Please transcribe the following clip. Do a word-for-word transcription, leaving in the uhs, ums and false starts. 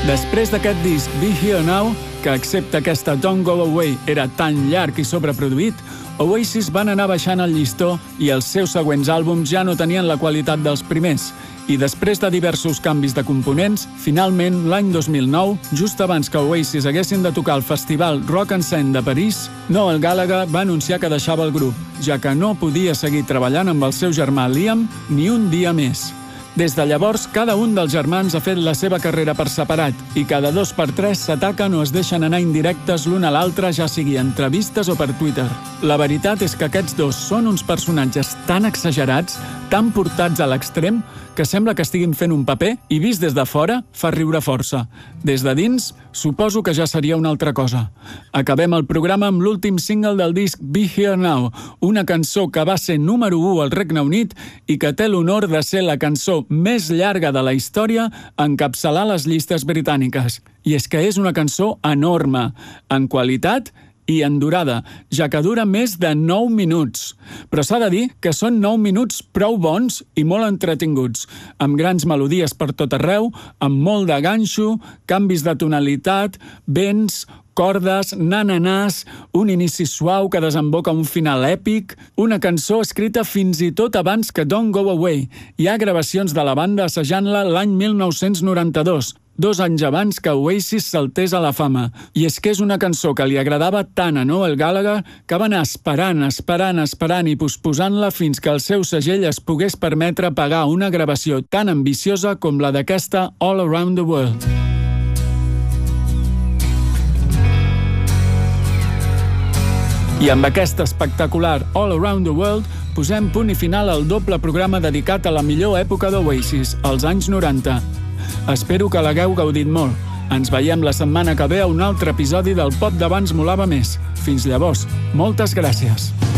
Després d'aquest disc Be Here Now, que excepte aquesta Don't Go Away era tan llarg i sobreproduït, Oasis van anar baixant el llistó i els seus següents àlbums ja no tenien la qualitat dels primers. I després de diversos canvis de components, finalment, l'any dos mil nou, just abans que Oasis haguessin de tocar al festival Rock and Scene de París, Noel Gallagher va anunciar que deixava el grup, ja que no podia seguir treballant amb el seu germà Liam ni un dia més. Des de llavors, cada un dels germans ha fet la seva carrera per separat i cada dos per tres s'ataquen o es deixen anar indirectes l'un a l'altre, ja sigui entrevistes o per Twitter. La veritat és que aquests dos són uns personatges tan exagerats, tan portats a l'extrem, que sembla que estiguin fent un paper i, vist des de fora, fa riure força. Des de dins, suposo que ja seria una altra cosa. Acabem el programa amb l'últim single del disc Be Here Now, una cançó que va ser número u al Regne Unit i que té l'honor de ser la cançó més llarga de la història a encapçalar les llistes britàniques. I és que és una cançó enorme, en qualitat i en durada, ja que dura més de nou minuts. Però s'ha de dir que són nou minuts prou bons i molt entretinguts, amb grans melodies per tot arreu, amb molt de ganxo, canvis de tonalitat, vents, cordes, nananàs, un inici suau que desemboca un final èpic, una cançó escrita fins i tot abans que Don't Go Away. Hi ha gravacions de la banda assajant-la l'any mil nou-cents noranta-dos, dos anys abans que Oasis saltés a la fama. I és que és una cançó que li agradava tant a Noel Gallagher que va anar esperant, esperant, esperant i posposant-la fins que el seu segell es pogués permetre pagar una gravació tan ambiciosa com la d'aquesta All Around the World. I amb aquesta espectacular All Around the World posem punt i final al doble programa dedicat a la millor època d'Oasis, als anys noranta. Espero que l'hagueu gaudit molt. Ens veiem la setmana que ve a un altre episodi del Pop d'abans molava més. Fins llavors, moltes gràcies.